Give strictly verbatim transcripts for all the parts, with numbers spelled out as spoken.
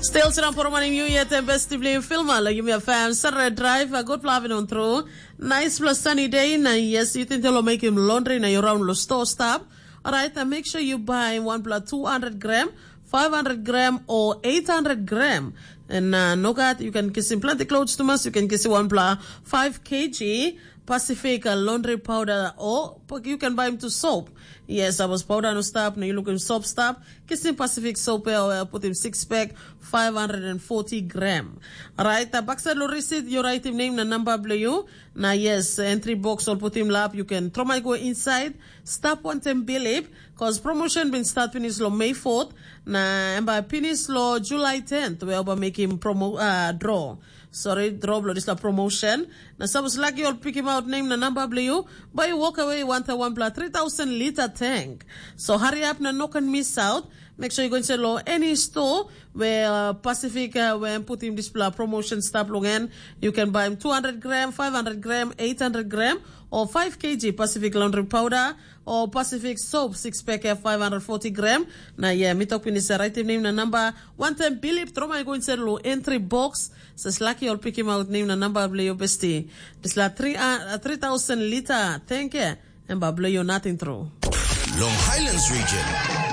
Still sirang pormaning you yet and best blame filma like you me a fam Saturday drive a good plavin on through nice plus sunny day na yes you think they'll make him laundry na you round lo store stop. Alright, and make sure you buy one plus two hundred gram, five hundred gram or eight hundred gram. And uh, no god you can kiss him plenty clothes to us, you can kiss one plus five kilograms Pacific uh, laundry powder or you can buy him to soap. Yes, I was powder no stop. Now you look in soap stop. Kiss him Pacific soap or uh, put him six pack, five hundred forty gram. Alright, the backside lo receipt, you write him name na number blue. Now yes, entry box or put him lap. You can throw my go inside. Stop one time believe. Cause promotion been start finish lo May fourth. Na and finish lo July tenth. We will make him promo uh, draw. Sorry, draw blow this la promotion. Na sabos lucky you'll pick him out name na number blue. But you walk away one to one plus three thousand liter tank. So hurry up na no can miss out. Make sure you go and sell any store where uh, Pacific uh, when put him this promotion stop long you can buy him two hundred gram, five hundred gram, eight hundred gram or five kilograms Pacific laundry powder or Pacific soap six pack uh, five hundred forty gram. Now yeah, me talk with right name na number one time Billy throw my go and sell entry box. So it's lucky you'll pick him out name na number blue your bestie. This la three uh, three thousand liter thank you and blue you nothing through. Long Highlands region.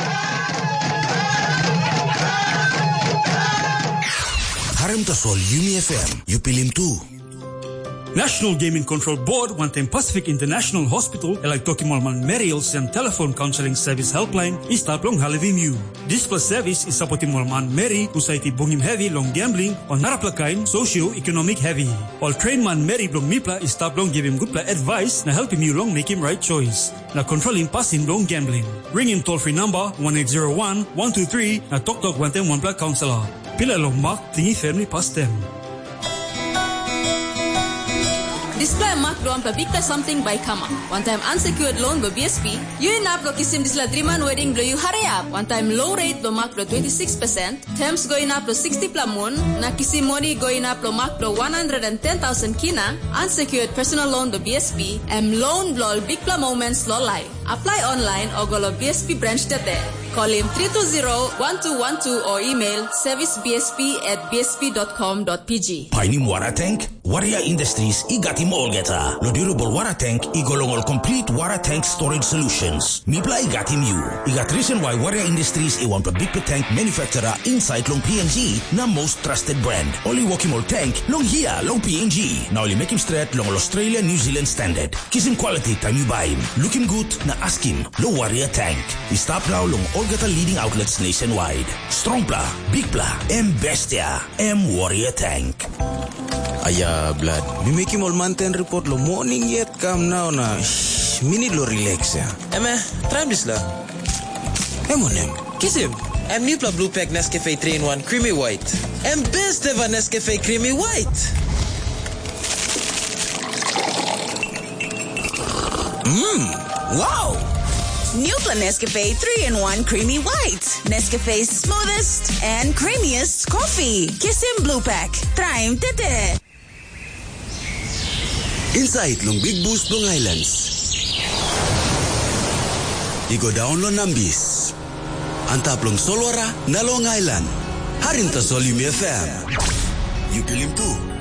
Harem Tasol Yumi F M, you pilim too. National Gaming Control Board wantem Pacific International Hospital elai toki malman Mariels and telephone counseling service helpline is tap long halivim. This plus service is supporting malman Mary usaiti bongim heavy long gambling on naraplakain socio-economic heavy. All train man Mary long mipla is tap long give him good advice na help him you long make him right choice. Na control him pass him long gambling. Ring him toll free number one eight zero one, one two three na talk talk wantem one pla counselor. Pila long mark tingi family pass them. Display mark doang pabikta something by Kama. One time unsecured loan by B S P. You in up lo kisim disla dreaman wedding blow you hurry up. One time low rate lo mark lo twenty-six percent. Terms going up lo sixty plamun. Na kisim money going up lo mark lo one hundred ten thousand kina. Unsecured personal loan by B S P. M loan blow big pla moments lo live. Apply online or go lo B S P branch tete. Call him three two zero, one two one two or email servicebsp at b s p dot com dot p g. Painim water tank? Warrior Industries igati all geta. Lo durable water tank igolongol complete water tank storage solutions. Mipla igati mu. Igat reason why Warrior Industries i want a big tank manufacturer inside long P N G na most trusted brand. Only walking all tank long here long P N G. Now only make him straight long Australia New Zealand standard. Kiss him quality time you buy him. Look him good na ask him lo Warrior tank. He stop now long all get a leading outlets nationwide. Strongpla, Bigpla, M Bestia, M Warrior Tank. Aya blood, we make him all mountain report lo morning yet come now na. Shh, minute lo relax ya. Eme, try this la. Emonem. Kiss him. M new blue pack Nescafe three in one creamy white. M best ever Nescafe creamy white. Mmm, wow. New Nescafe three in one Creamy White. Nescafe's smoothest and creamiest coffee. Kiss him Blue Pack. Try him tete. Inside long Big Boost Long Islands. Igo down lo Nambis. Antap long Solwara na Long Island. Harim Tasol Yumi F M. You pilim too.